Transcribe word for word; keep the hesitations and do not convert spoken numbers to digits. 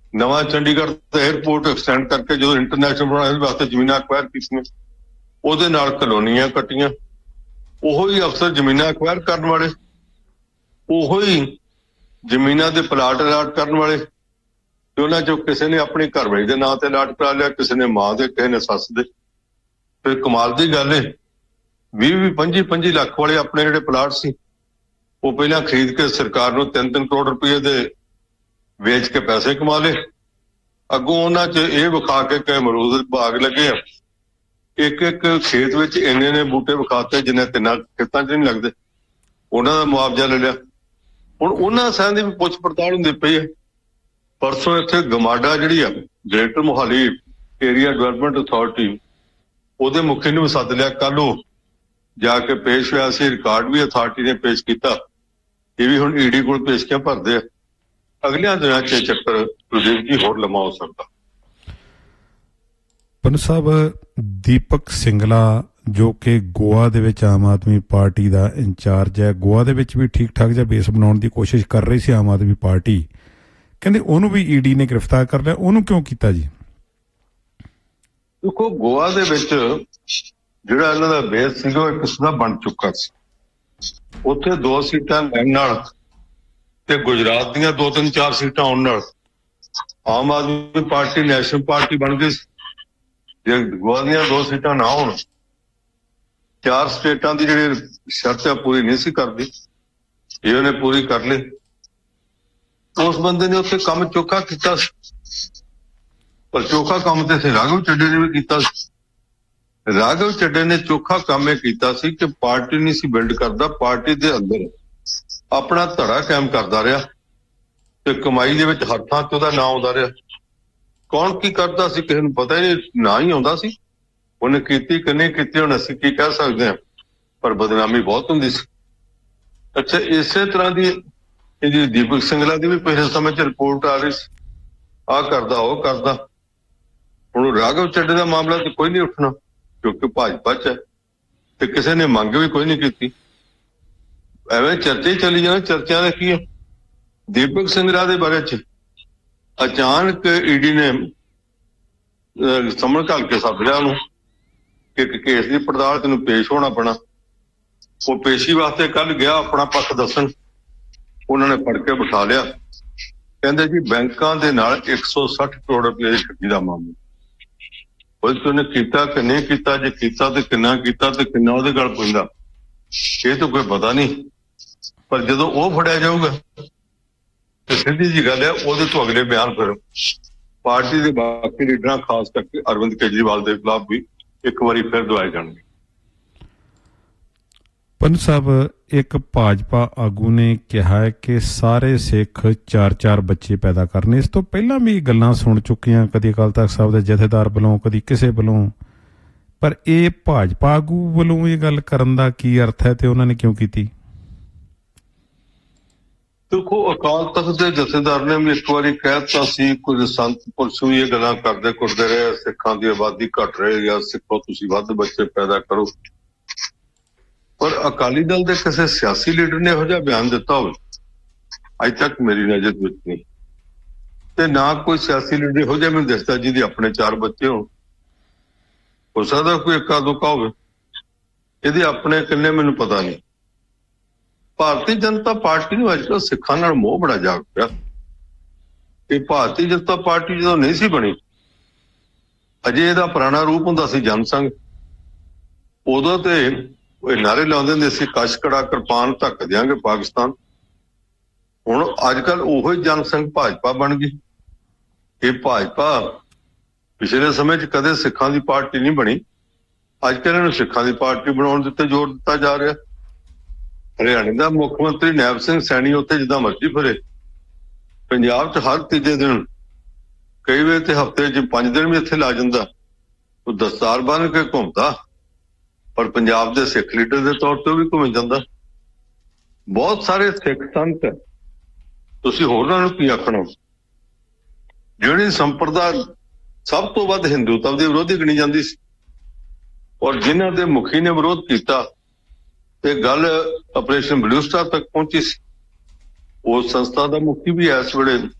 ਨਵਾਂ ਚੰਡੀਗੜ੍ਹ ਦਾ airport extend ਕਰਕੇ ਜਦੋਂ ਇੰਟਰਨੈਸ਼ਨਲ ਬਣਾਇਆ ਇਸ ਵਾਸਤੇ ਜ਼ਮੀਨਾਂ ਅਕਵਾਇਰ ਕੀਤੀਆਂ, ਉਹਦੇ ਨਾਲ ਕਲੋਨੀਆਂ ਕੱਟੀਆਂ। ਉਹੋ ਹੀ ਅਫਸਰ ਜ਼ਮੀਨਾਂ ਅਕਵਾਇਰ ਕਰਨ ਵਾਲੇ, ਉਹੋ ਹੀ ਜ਼ਮੀਨਾਂ ਦੇ ਪਲਾਟ ਅਲਾਟ ਕਰਨ ਵਾਲੇ, ਤੇ ਉਹਨਾਂ ਚੋਂ ਕਿਸੇ ਨੇ ਆਪਣੇ ਘਰ ਵਾਲੀ ਦੇ ਨਾਂ ਤੇ ਅਲਾਟ ਕਰਾ ਲਿਆ, ਕਿਸੇ ਨੇ ਮਾਂ ਦੇ, ਕਿਸੇ ਨੇ ਸੱਸ ਦੇ। ਫਿਰ ਕਮਾਲ ਦੀ ਗੱਲ ਹੈ, ਵੀਹ ਵੀਹ ਪੰਜੀ ਪੰਜੀ ਲੱਖ ਵਾਲੇ ਆਪਣੇ ਜਿਹੜੇ ਪਲਾਟ ਸੀ ਉਹ ਪਹਿਲਾਂ ਖਰੀਦ ਕੇ ਸਰਕਾਰ ਨੂੰ ਤਿੰਨ ਤਿੰਨ ਕਰੋੜ ਰੁਪਏ ਦੇ ਵੇਚ ਕੇ ਪੈਸੇ ਕਮਾ ਲਏ। ਅੱਗੋਂ ਉਹਨਾਂ 'ਚ ਇਹ ਵਿਖਾ ਕੇ ਕਿ ਅਮਰੂਦ ਬਾਗ ਲੱਗੇ ਆ, ਇੱਕ ਇੱਕ ਖੇਤ ਵਿੱਚ ਇੰਨੇ ਨੇ ਬੂਟੇ ਵਿਖਾਤੇ ਜਿੰਨੇ ਤਿੰਨਾਂ ਖੇਤਾਂ 'ਚ ਨਹੀਂ ਲੱਗਦੇ, ਉਹਨਾਂ ਦਾ ਮੁਆਵਜ਼ਾ ਲੈ ਲਿਆ। ਹੁਣ ਉਹਨਾਂ ਸਾਰਿਆਂ ਦੀ ਵੀ ਪੁੱਛ ਪੜਤਾਲ ਹੁੰਦੀ ਪਈ ਹੈ। ਪਰਸੋਂ ਇੱਥੇ ਗਮਾਡਾ ਜਿਹੜੀ ਆ greater Mohali area development authority, ਉਹਦੇ ਮੁਖੀ ਨੂੰ ਵੀ ਸੱਦ ਲਿਆ। ਕੱਲ ਉਹ ਜਾ ਕੇ ਪੇਸ਼ ਹੋਇਆ ਸੀ, ਰਿਕਾਰਡ ਵੀ ਅਥਾਰਟੀ ਨੇ ਪੇਸ਼ ਕੀਤਾ, ਇਹ ਵੀ ਹੁਣ ਈਡੀ ਕੋਲ ਪੇਸ਼ਕੀਆਂ ਭਰਦੇ ਆ। ਅਗਲਿਆਂ ਦਿਨਾਂ 'ਚ ਚੱਕਰ ਕੁਲਦੀਪ ਜੀ ਹੋਰ ਲੰਮਾ ਹੋ ਸਕਦਾ। ਪੰਨੂ ਸਾਹਿਬ, ਦੀਪਕ ਸਿੰਗਲਾ ਜੋ ਕਿ ਗੋਆ ਦੇ ਵਿੱਚ ਆਮ ਆਦਮੀ ਪਾਰਟੀ ਦਾ ਇੰਚਾਰਜ ਹੈ, ਗੋਆ ਦੇ ਵਿੱਚ ਵੀ ਠੀਕ ਠਾਕ ਜਿਹਾ ਬੇਸ ਬਣਾਉਣ ਦੀ ਕੋਸ਼ਿਸ਼ ਕਰ ਰਹੀ ਸੀ ਆਮ ਆਦਮੀ ਪਾਰਟੀ, ਕਹਿੰਦੇ ਉਹਨੂੰ ਵੀ ਈਡੀ ਨੇ ਗ੍ਰਿਫਤਾਰ ਕਰ ਲਿਆ। ਉਹਨੂੰ ਕਿਉਂ ਕੀਤਾ ਜੀ? ਦੇਖੋ, ਗੋਆ ਦੇ ਵਿੱਚ ਜਿਹੜਾ ਇਹਨਾਂ ਦਾ ਬੇਸ ਸੀਗਾ ਉਹ ਇੱਕ ਕਿਸਮ ਦਾ ਬਣ ਚੁੱਕਾ ਸੀ। ਉੱਥੇ ਦੋ ਸੀਟਾਂ ਲੈਣ ਨਾਲ ਤੇ ਗੁਜਰਾਤ ਦੀਆਂ ਦੋ ਤਿੰਨ ਚਾਰ ਸੀਟਾਂ ਆਉਣ ਨਾਲ Aam Aadmi party national party ਬਣ ਗਈ। ਜੇ ਗੋਆ ਦੀਆਂ ਦੋ ਸੀਟਾਂ ਨਾ ਹੋਣ, ਚਾਰ ਸਟੇਟਾਂ ਦੀ ਜਿਹੜੀ ਸ਼ਰਤ ਹੈ ਪੂਰੀ ਨਹੀਂ ਸੀ ਕਰਦੀ, ਇਹ ਉਹਨੇ ਪੂਰੀ ਕਰ ਲਈ। ਉਸ ਬੰਦੇ ਨੇ ਉੱਥੇ ਕੰਮ ਚੋਖਾ ਕੀਤਾ ਸੀ, ਪਰ ਚੋਖਾ ਕੰਮ ਤੇ ਰਾਘਵ ਚੱਡੇ ਨੇ ਵੀ ਕੀਤਾ ਸੀ। ਰਾਘਵ ਚੱਡੇ ਨੇ ਚੋਖਾ ਕੰਮ ਇਹ ਕੀਤਾ ਸੀ ਕਿ ਪਾਰਟੀ ਨਹੀਂ ਸੀ ਬਿਲਡ ਕਰਦਾ, ਪਾਰਟੀ ਦੇ ਅੰਦਰ ਆਪਣਾ ਧੜਾ ਕਾਇਮ ਕਰਦਾ ਰਿਹਾ ਤੇ ਕਮਾਈ ਦੇ ਵਿੱਚ ਹਰ ਥਾਂ ਤੇ ਉਹਦਾ ਨਾਂ ਆਉਂਦਾ ਰਿਹਾ। ਕੌਣ ਕੀ ਕਰਦਾ ਸੀ ਕਿਸੇ ਨੂੰ ਪਤਾ ਹੀ ਨਹੀਂ, ਨਾ ਹੀ ਆਉਂਦਾ ਸੀ। ਉਹਨੇ ਕੀਤੀ ਕਿ ਨਹੀਂ ਕੀਤੀ ਹੁਣ ਅਸੀਂ ਕੀ ਕਹਿ ਸਕਦੇ ਹਾਂ, ਪਰ ਬਦਨਾਮੀ ਬਹੁਤ ਹੁੰਦੀ ਸੀ। ਅੱਛਾ, ਇਸੇ ਤਰ੍ਹਾਂ ਦੀ ਇਹਦੀ ਦੀਪਕ ਸਿੰਗਲਾ ਦੀ ਵੀ ਪਿਛਲੇ ਸਮੇਂ 'ਚ ਰਿਪੋਰਟ ਆ ਰਹੀ ਸੀ, ਆਹ ਕਰਦਾ ਉਹ ਕਰਦਾ। ਹੁਣ ਰਾਘਵ ਚੱਡੇ ਦਾ ਮਾਮਲਾ ਤੇ ਕੋਈ ਨਹੀਂ ਉੱਠਣਾ ਕਿਉਂਕਿ ਭਾਜਪਾ 'ਚ ਹੈ ਤੇ ਕਿਸੇ ਨੇ ਮੰਗ ਵੀ ਕੋਈ ਨਹੀਂ ਕੀਤੀ। ਐਵੇਂ ਚਰਚੇ ਚੱਲੀ ਜਾਣਾ। ਚਰਚਾ ਦਾ ਕੀ ਹੈ? ਦੀਪਕ ਸਿੰਗਲਾ ਦੇ ਬਾਰੇ 'ਚ ਅਚਾਨਕ ਈਡੀ ਨੇ ਸਮਨ ਘੱਲ ਕੇ ਸੱਦ ਲਿਆ ਉਹਨੂੰ ਕਿ ਇੱਕ ਕੇਸ ਦੀ ਪੜਤਾਲ ਤੈਨੂੰ ਪੇਸ਼ ਹੋਣਾ ਪੈਣਾ। ਉਹ ਪੇਸ਼ੀ ਵਾਸਤੇ ਕੱਲ ਗਿਆ ਆਪਣਾ ਪੱਖ ਦੱਸਣ, ਉਹਨਾਂ ਨੇ ਫੜ ਕੇ ਬਿਠਾ ਲਿਆ। ਕਹਿੰਦੇ ਜੀ ਬੈਂਕਾਂ ਦੇ ਨਾਲ ਇੱਕ ਸੌ ਸੱਠ ਕਰੋੜ ਰੁਪਏ ਦੀ ਠੱਗੀ ਦਾ ਮਾਮਲਾ, ਉਹ ਉਹਨੇ ਕੀਤਾ ਕਿ ਨਹੀਂ ਕੀਤਾ, ਜੇ ਕੀਤਾ ਤੇ ਕਿੰਨਾ ਕੀਤਾ ਤੇ ਕਿੰਨਾ ਉਹਦੇ ਗਲ ਪੈਂਦਾ, ਇਹ ਤਾਂ ਕੋਈ ਪਤਾ ਨਹੀਂ। ਪਰ ਜਦੋਂ ਉਹ ਫੜਿਆ ਜਾਊਗਾ ਤੇ ਸਿੱਧੀ ਜੀ ਗੱਲ ਹੈ, ਉਹਦੇ ਤੋਂ ਅਗਲੇ ਬਿਆਨ ਫਿਰ ਪਾਰਟੀ ਦੇ ਬਾਕੀ ਲੀਡਰਾਂ ਖਾਸ ਕਰਕੇ ਅਰਵਿੰਦ ਕੇਜਰੀਵਾਲ ਦੇ ਖਿਲਾਫ ਵੀ ਇੱਕ ਵਾਰੀ ਫਿਰ ਦਵਾਏ ਜਾਣਗੇ। ਪੰਨੂ ਸਾਹਿਬ, ਇੱਕ ਭਾਜਪਾ ਆਗੂ ਨੇ ਕਿਹਾ ਹੈ ਕਿ ਸਾਰੇ ਸਿੱਖ ਚਾਰ ਚਾਰ ਬੱਚੇ ਪੈਦਾ ਕਰਨੇ। ਇਸ ਤੋਂ ਪਹਿਲਾਂ ਵੀ ਗੱਲਾਂ ਸੁਣ ਚੁੱਕੀਆਂ, ਕਦੀ ਅਕਾਲ ਤਖ਼ਤ ਸਾਹਿਬ ਦੇ ਜਥੇਦਾਰ ਵੱਲੋਂ, ਕਦੀ ਕਿਸੇ ਵੱਲੋਂ, ਪਰ ਇਹ ਭਾਜਪਾ ਆਗੂ ਵੱਲੋਂ ਇਹ ਗੱਲ ਕਰਨ ਦਾ ਕੀ ਅਰਥ ਹੈ ਤੇ ਉਹਨਾਂ ਨੇ ਕਿਉਂ ਕੀਤੀ? ਦੇਖੋ, ਅਕਾਲ ਤਖ਼ਤ ਦੇ ਜਥੇਦਾਰ ਨੇ ਵੀ ਇੱਕ ਵਾਰੀ ਕਹਿ ਦਿੱਤਾ ਸੀ, ਕੁਝ ਸੰਤ ਪੁਰਸ਼ ਵੀ ਇਹ ਗੱਲਾਂ ਕਰਦੇ ਕੁਰਦੇ ਰਹੇ, ਸਿੱਖਾਂ ਦੀ ਆਬਾਦੀ ਘਟ ਰਹੀ ਆ, ਸਿੱਖੋ ਤੁਸੀਂ ਵੱਧ ਬੱਚੇ ਪੈਦਾ ਕਰੋ। ਪਰ ਅਕਾਲੀ ਦਲ ਦੇ ਕਿਸੇ ਸਿਆਸੀ ਲੀਡਰ ਨੇ ਇਹੋ ਜਿਹਾ ਬਿਆਨ ਦਿੱਤਾ ਹੋਵੇ ਅੱਜ ਤੱਕ ਮੇਰੀ ਨਜ਼ਰ ਵਿੱਚ ਨਹੀਂ, ਤੇ ਨਾ ਕੋਈ ਸਿਆਸੀ ਲੀਡਰ ਇਹੋ ਜਿਹਾ ਮੈਨੂੰ ਦਿਸਦਾ ਜਿਹਦੇ ਆਪਣੇ ਚਾਰ ਬੱਚੇ ਹੋਣ। ਹੋ ਸਕਦਾ ਕੋਈ ਇੱਕਾ ਦੁੱਕਾ ਹੋਵੇ, ਇਹਦੇ ਆਪਣੇ ਕਿੰਨੇ ਮੈਨੂੰ ਪਤਾ ਨਹੀਂ। ਭਾਰਤੀ ਜਨਤਾ ਪਾਰਟੀ ਨੂੰ ਅੱਜ ਕੱਲ੍ਹ ਸਿੱਖਾਂ ਨਾਲ ਮੋਹ ਬੜਾ ਜਾਗ ਪਿਆ। ਇਹ ਭਾਰਤੀ ਜਨਤਾ ਪਾਰਟੀ ਜਦੋਂ ਨਹੀਂ ਸੀ ਬਣੀ, ਅਜੇ ਇਹਦਾ ਪੁਰਾਣਾ ਰੂਪ ਹੁੰਦਾ ਸੀ ਜਨ ਸੰਘ, ਉਦੋਂ ਤੇ ਇਹ ਨਾਰੇ ਲਾਉਂਦੇ ਹੁੰਦੇ ਸੀ ਕਸ਼ਕੜਾ ਕਿਰਪਾਨ ਧੱਕ ਦਿਆਂਗੇ ਪਾਕਿਸਤਾਨ। ਹੁਣ ਅੱਜ ਕੱਲ੍ਹ ਉਹੋ ਹੀ ਜਨ ਸੰਘ ਭਾਜਪਾ ਬਣ ਗਈ। ਇਹ ਭਾਜਪਾ ਪਿਛਲੇ ਸਮੇਂ 'ਚ ਕਦੇ ਸਿੱਖਾਂ ਦੀ ਪਾਰਟੀ ਨਹੀਂ ਬਣੀ, ਅੱਜ ਕੱਲ੍ਹ ਇਹਨੂੰ ਸਿੱਖਾਂ ਦੀ ਪਾਰਟੀ ਬਣਾਉਣ ਦੇ ਉੱਤੇ ਜ਼ੋਰ ਦਿੱਤਾ ਜਾ ਰਿਹਾ। ਹਰਿਆਣੇ ਦਾ ਮੁੱਖ ਮੰਤਰੀ ਨੈਬ ਸਿੰਘ ਸੈਣੀ ਉੱਥੇ ਜਿੱਦਾਂ ਮਰਜ਼ੀ ਫਿਰੇ, ਪੰਜਾਬ 'ਚ ਹਰ ਤੀਜੇ ਦਿਨ, ਕਈ ਵੇਲੇ ਤੇ ਹਫ਼ਤੇ 'ਚ ਪੰਜ ਦਿਨ ਵੀ ਇੱਥੇ ਲਾ ਜਾਂਦਾ, ਉਹ ਦਸਤਾਰ ਬੰਨ੍ਹ ਕੇ ਘੁੰਮਦਾ, ਪਰ ਪੰਜਾਬ ਦੇ ਸਿੱਖ ਲੀਡਰ ਦੇ ਤੌਰ ਤੇ ਉਹ ਵੀ ਘੁੰਮ ਜਾਂਦਾ। ਬਹੁਤ ਸਾਰੇ ਸਿੱਖ ਸੰਤ, ਤੁਸੀਂ ਹੋਰਾਂ ਨੂੰ ਕੀ ਆਖਣਾ, ਜਿਹੜੀ ਸੰਪਰਦਾ ਸਭ ਤੋਂ ਵੱਧ ਹਿੰਦੂਤਵ ਦੇ ਵਿਰੋਧੀ ਗਿਣੀ ਜਾਂਦੀ ਸੀ, ਔਰ ਜਿਨ੍ਹਾਂ ਦੇ ਮੁਖੀ ਨੇ ਵਿਰੋਧ ਕੀਤਾ ਤੇ ਗੱਲ ਆਪਰੇਸ਼ਨ ਬਲੂ ਸਟਾਰ ਤੱਕ ਪਹੁੰਚੀ ਸੀ, ਉਸ ਸੰਸਥਾ ਦਾ ਮੁਖੀ ਵੀ ਇਸ ਵੇਲੇ